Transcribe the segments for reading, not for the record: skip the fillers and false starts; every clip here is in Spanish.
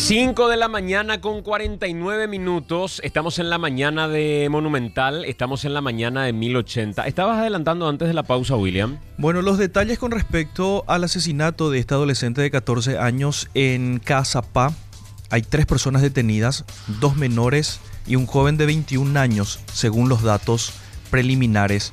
5 de la mañana con 49 minutos. Estamos en la mañana de Monumental, estamos en la mañana de 1080. Estabas adelantando antes de la pausa, William. Bueno, los detalles con respecto al asesinato de esta adolescente de 14 años en Caazapá. Hay 3 personas detenidas, 2 menores y un joven de 21 años, según los datos preliminares.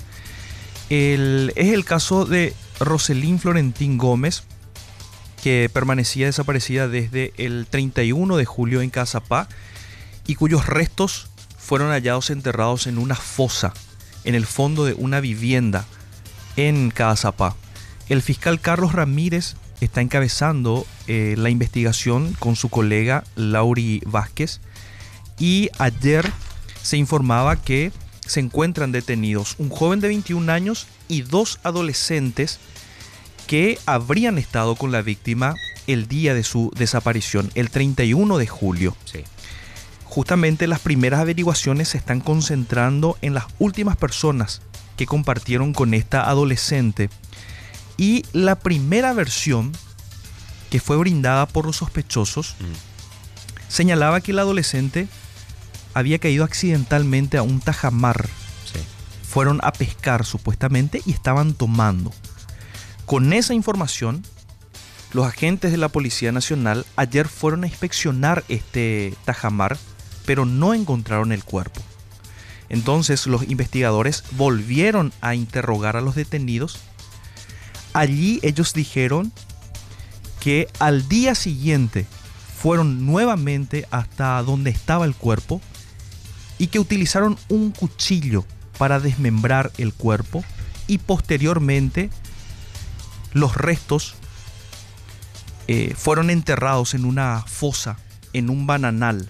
Es el caso de Roselín Florentín Gómez, que permanecía desaparecida desde el 31 de julio en Caazapá y cuyos restos fueron hallados enterrados en una fosa en el fondo de una vivienda en Caazapá. El fiscal Carlos Ramírez está encabezando la investigación con su colega Lauri Vázquez, y ayer se informaba que se encuentran detenidos un joven de 21 años y 2 adolescentes que habrían estado con la víctima el día de su desaparición, el 31 de julio. Sí. Justamente las primeras averiguaciones se están concentrando en las últimas personas que compartieron con esta adolescente. Y la primera versión que fue brindada por los sospechosos señalaba que el adolescente había caído accidentalmente a un tajamar. Sí. Fueron a pescar supuestamente y estaban tomando. Con esa información, los agentes de la Policía Nacional ayer fueron a inspeccionar este tajamar, pero no encontraron el cuerpo. Entonces los investigadores volvieron a interrogar a los detenidos. Allí ellos dijeron que al día siguiente fueron nuevamente hasta donde estaba el cuerpo y que utilizaron un cuchillo para desmembrar el cuerpo, y posteriormente los restos fueron enterrados en una fosa, en un bananal.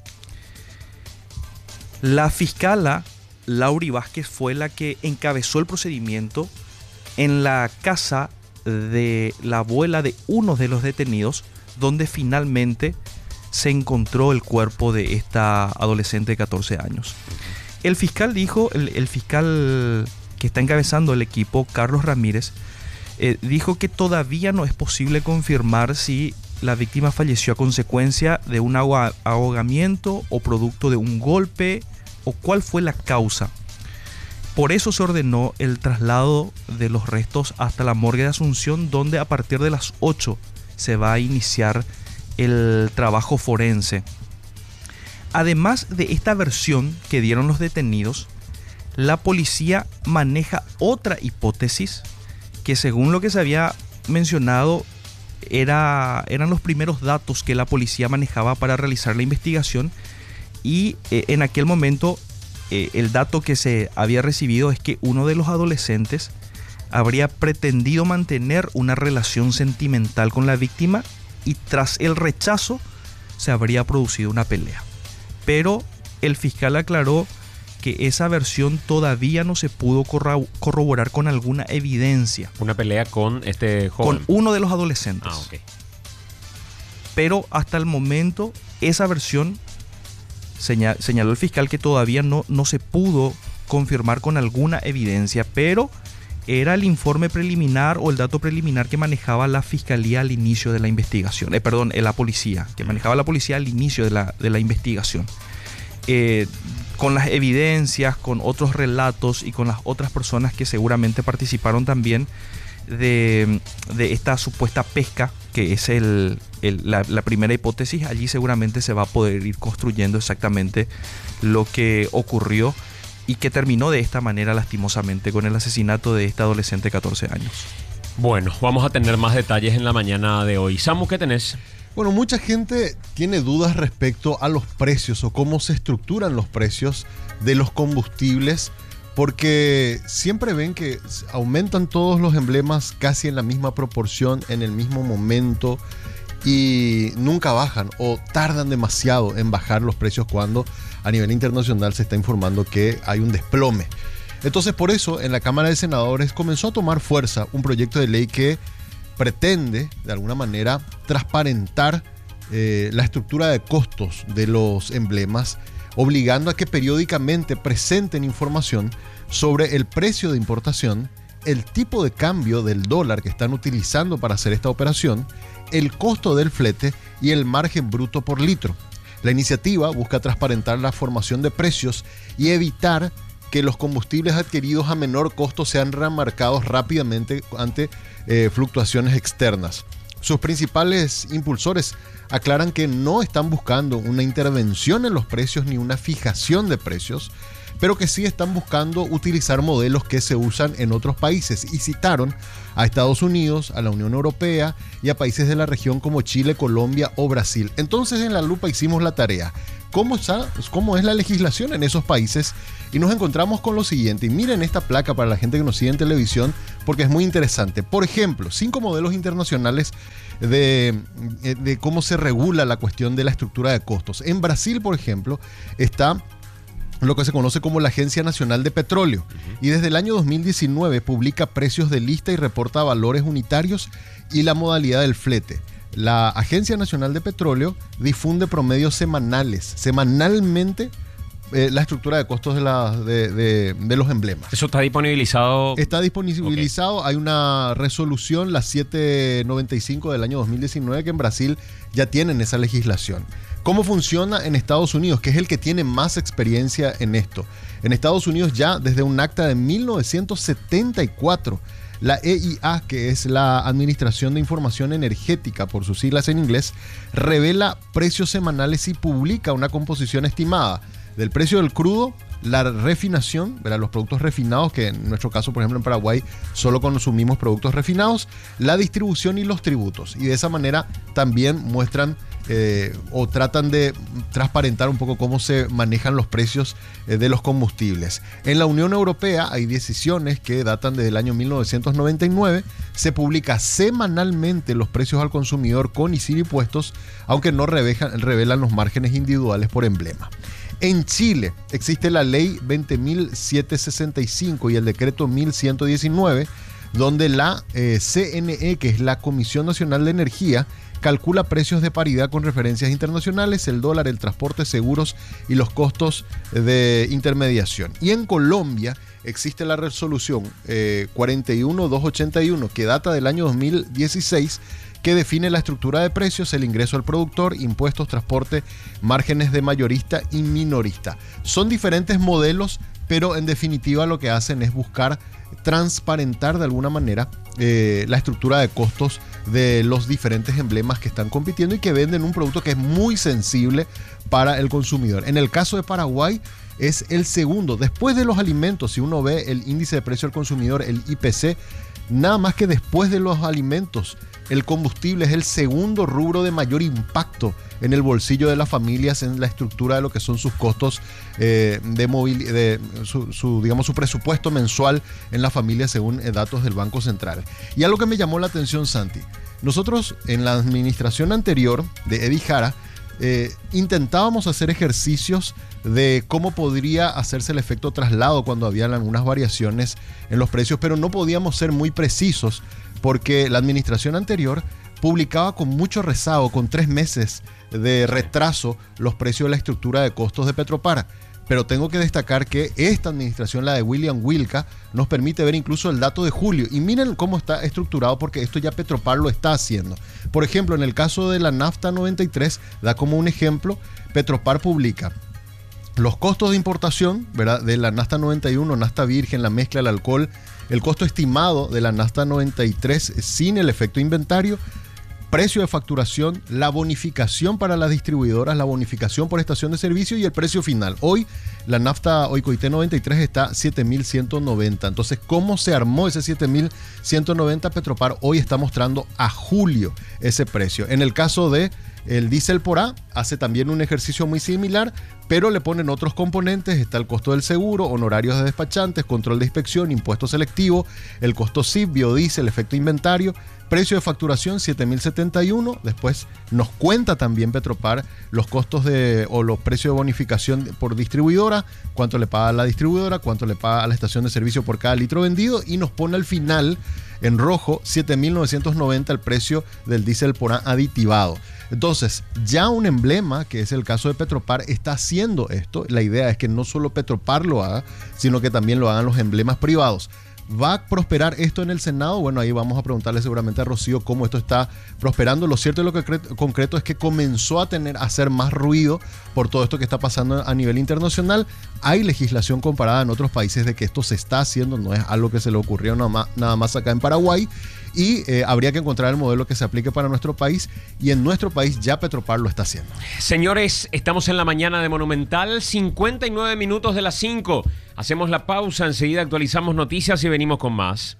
La fiscala Lauri Vázquez fue la que encabezó el procedimiento en la casa de la abuela de uno de los detenidos, donde finalmente se encontró el cuerpo de esta adolescente de 14 años. El fiscal dijo, el fiscal que está encabezando el equipo, Carlos Ramírez, dijo que todavía no es posible confirmar si la víctima falleció a consecuencia de un ahogamiento o producto de un golpe, o cuál fue la causa. Por eso se ordenó el traslado de los restos hasta la morgue de Asunción, donde a partir de las 8 se va a iniciar el trabajo forense. Además de esta versión que dieron los detenidos, la policía maneja otra hipótesis que, según lo que se había mencionado, eran los primeros datos que la policía manejaba para realizar la investigación, y en aquel momento el dato que se había recibido es que uno de los adolescentes habría pretendido mantener una relación sentimental con la víctima, y tras el rechazo se habría producido una pelea. Pero el fiscal aclaró que esa versión todavía no se pudo corroborar con alguna evidencia. Una pelea con este joven. Con uno de los adolescentes. Ah, ok. Pero hasta el momento esa versión, señaló el fiscal, que todavía no se pudo confirmar con alguna evidencia, pero era el informe preliminar o el dato preliminar que manejaba la fiscalía al inicio de la investigación. La policía, que manejaba la policía al inicio de la investigación. Con las evidencias, con otros relatos y con las otras personas que seguramente participaron también de esta supuesta pesca, que es la primera hipótesis. Allí seguramente se va a poder ir construyendo exactamente lo que ocurrió y que terminó de esta manera, lastimosamente, con el asesinato de esta adolescente de 14 años. Bueno, vamos a tener más detalles en la mañana de hoy. Samu, ¿qué tenés? Bueno, mucha gente tiene dudas respecto a los precios o cómo se estructuran los precios de los combustibles, porque siempre ven que aumentan todos los emblemas casi en la misma proporción, en el mismo momento, y nunca bajan o tardan demasiado en bajar los precios cuando a nivel internacional se está informando que hay un desplome. Entonces, por eso en la Cámara de Senadores comenzó a tomar fuerza un proyecto de ley que pretende de alguna manera transparentar la estructura de costos de los emblemas, obligando a que periódicamente presenten información sobre el precio de importación el tipo de cambio del dólar que están utilizando para hacer esta operación, el costo del flete y el margen bruto por litro. La iniciativa busca transparentar la formación de precios y evitar que los combustibles adquiridos a menor costo sean remarcados rápidamente ante fluctuaciones externas. Sus principales impulsores aclaran que no están buscando una intervención en los precios ni una fijación de precios, pero que sí están buscando utilizar modelos que se usan en otros países, y citaron a Estados Unidos, a la Unión Europea y a países de la región como Chile, Colombia o Brasil. Entonces en la lupa hicimos la tarea. ¿Cómo es la legislación en esos países? Y nos encontramos con lo siguiente. Y miren esta placa para la gente que nos sigue en televisión, porque es muy interesante. Por ejemplo, 5 modelos internacionales de cómo se regula la cuestión de la estructura de costos. En Brasil, por ejemplo, está lo que se conoce como la Agencia Nacional de Petróleo, y desde el año 2019 publica precios de lista y reporta valores unitarios y la modalidad del flete. La Agencia Nacional de Petróleo difunde promedios semanalmente la estructura de costos de los emblemas. ¿Eso está disponibilizado? Está disponibilizado. Okay. Hay una resolución, la 795 del año 2019, que en Brasil ya tienen esa legislación. ¿Cómo funciona en Estados Unidos? Que es el que tiene más experiencia en esto. En Estados Unidos ya desde un acta de 1974, la EIA, que es la Administración de Información Energética, por sus siglas en inglés, revela precios semanales y publica una composición estimada del precio del crudo, la refinación, ¿verdad? Los productos refinados, que en nuestro caso, por ejemplo, en Paraguay, solo consumimos productos refinados, la distribución y los tributos. Y de esa manera también muestran o tratan de transparentar un poco cómo se manejan los precios de los combustibles. En la Unión Europea hay decisiones que datan desde el año 1999. Se publica semanalmente los precios al consumidor con y sin impuestos, aunque no revelan los márgenes individuales por emblema. En Chile existe la ley 20.765 y el decreto 1119, donde la CNE, que es la Comisión Nacional de Energía, calcula precios de paridad con referencias internacionales, el dólar, el transporte, seguros y los costos de intermediación. Y en Colombia existe la resolución 41281, que data del año 2016, que define la estructura de precios, el ingreso al productor, impuestos, transporte, márgenes de mayorista y minorista. Son diferentes modelos, pero en definitiva lo que hacen es buscar transparentar de alguna manera la estructura de costos de los diferentes emblemas que están compitiendo y que venden un producto que es muy sensible para el consumidor. En el caso de Paraguay es el segundo, después de los alimentos. Si uno ve el índice de precio al consumidor, el IPC, nada más que después de los alimentos, el combustible es el segundo rubro de mayor impacto en el bolsillo de las familias, en la estructura de lo que son sus costos su presupuesto mensual en la familia, según datos del Banco Central. Y algo que me llamó la atención, Santi, nosotros en la administración anterior de Edi Jara intentábamos hacer ejercicios de cómo podría hacerse el efecto traslado cuando había algunas variaciones en los precios, pero no podíamos ser muy precisos porque la administración anterior publicaba con mucho rezago, con 3 meses de retraso, los precios de la estructura de costos de Petropar. Pero tengo que destacar que esta administración, la de William Wilca, nos permite ver incluso el dato de julio. Y miren cómo está estructurado, porque esto ya Petropar lo está haciendo. Por ejemplo, en el caso de la nafta 93, da como un ejemplo, Petropar publica los costos de importación, ¿verdad?, de la nafta 91, nafta virgen, la mezcla, el alcohol, el costo estimado de la nafta 93 sin el efecto inventario, precio de facturación, la bonificación para las distribuidoras, la bonificación por estación de servicio y el precio final. Hoy la nafta Oicoité 93 está 7.190. Entonces, ¿cómo se armó ese 7.190? Petropar hoy está mostrando a julio ese precio. En el caso de el diésel por A, hace también un ejercicio muy similar, pero le ponen otros componentes. Está el costo del seguro, honorarios de despachantes, control de inspección, impuesto selectivo, el costo CIP, biodiesel, efecto inventario, precio de facturación 7.071. Después nos cuenta también Petropar los costos o los precios de bonificación por distribuidora, cuánto le paga a la distribuidora, cuánto le paga a la estación de servicio por cada litro vendido, y nos pone al final en rojo 7.990 el precio del diésel por A aditivado. Entonces, ya un emblema, que es el caso de Petropar, está haciendo esto. La idea es que no solo Petropar lo haga, sino que también lo hagan los emblemas privados. ¿Va a prosperar esto en el Senado? Bueno, ahí vamos a preguntarle seguramente a Rocío cómo esto está prosperando. Lo cierto y lo concreto es que comenzó a hacer más ruido por todo esto que está pasando a nivel internacional. Hay legislación comparada en otros países de que esto se está haciendo, no es algo que se le ocurrió nada más acá en Paraguay. Y habría que encontrar el modelo que se aplique para nuestro país, y en nuestro país ya Petropar lo está haciendo. Señores, estamos en la mañana de Monumental, 59 minutos de las 5. Hacemos la pausa, enseguida actualizamos noticias y venimos con más.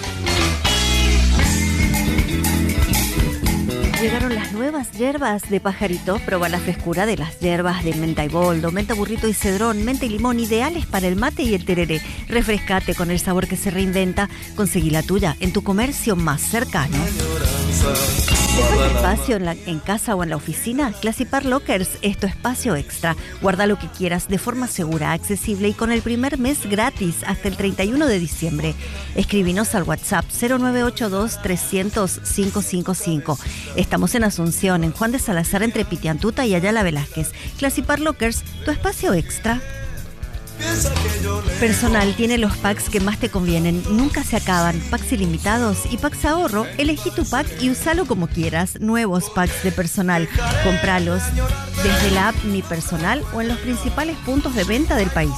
Llegaron las nuevas hierbas de Pajarito. Proba la frescura de las hierbas de menta y boldo, menta burrito y cedrón, menta y limón, ideales para el mate y el tereré. Refrescate con el sabor que se reinventa. Conseguí la tuya en tu comercio más cercano. ¿Te falta espacio en casa o en la oficina? Classipar Lockers es tu espacio extra. Guarda lo que quieras de forma segura, accesible y con el primer mes gratis hasta el 31 de diciembre. Escribinos al WhatsApp 0982-300-555. Estamos en Asunción, en Juan de Salazar, entre Pitiantuta y Ayala Velázquez. Classipar Lockers, tu espacio extra. Personal tiene los packs que más te convienen, nunca se acaban. Packs ilimitados y packs ahorro. Elegí tu pack y úsalo como quieras. Nuevos packs de Personal. Cómpralos desde la app Mi Personal o en los principales puntos de venta del país.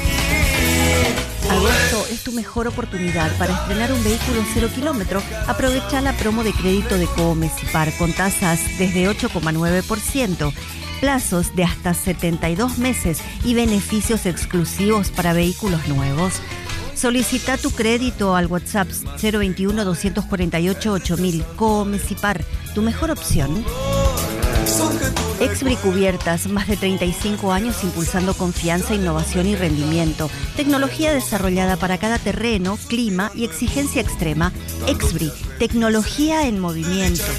Agosto es tu mejor oportunidad para estrenar un vehículo 0 kilómetro. Aprovecha la promo de crédito de Coomecipar con tasas desde 8,9%. Plazos de hasta 72 meses y beneficios exclusivos para vehículos nuevos. Solicita tu crédito al WhatsApp 021-248-8000. Coomecipar, tu mejor opción. Exbri Cubiertas, más de 35 años impulsando confianza, innovación y rendimiento. Tecnología desarrollada para cada terreno, clima y exigencia extrema. Exbri, tecnología en movimiento.